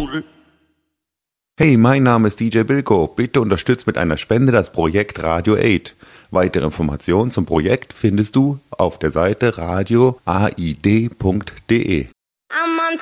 Hey, mein Name ist DJ Bilko. Bitte unterstützt mit einer Spende das Projekt Radio 8. Weitere Informationen zum Projekt findest du auf der Seite radioaid.de.